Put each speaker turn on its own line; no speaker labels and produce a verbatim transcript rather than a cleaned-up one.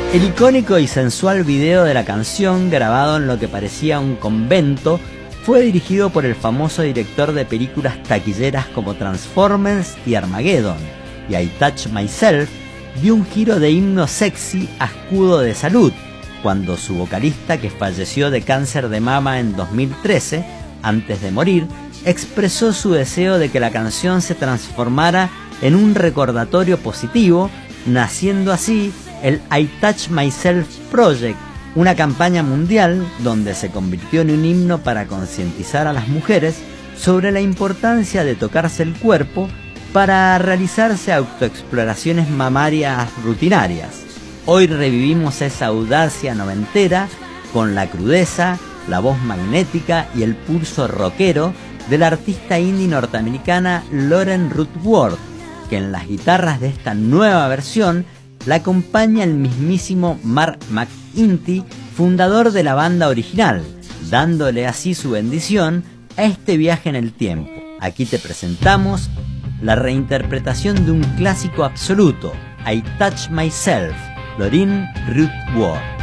El icónico y sensual video de la canción, grabado en lo que parecía un convento, fue dirigido por el famoso director de películas taquilleras como Transformers y Armageddon, y I Touch Myself dio un giro de himno sexy a escudo de salud, cuando su vocalista, que falleció de cáncer de mama en dos mil trece, antes de morir, expresó su deseo de que la canción se transformara en un recordatorio positivo, naciendo así el I Touch Myself Project, una campaña mundial donde se convirtió en un himno para concientizar a las mujeres sobre la importancia de tocarse el cuerpo para realizarse autoexploraciones mamarias rutinarias. Hoy revivimos esa audacia noventera con la crudeza, la voz magnética y el pulso rockero de la artista indie norteamericana Lauren Ruth Ward, que en las guitarras de esta nueva versión la acompaña el mismísimo Mark McEntee, fundador de la banda original, dándole así su bendición a este viaje en el tiempo. Aquí te presentamos la reinterpretación de un clásico absoluto, I Touch Myself, Lauren Ruth Ward.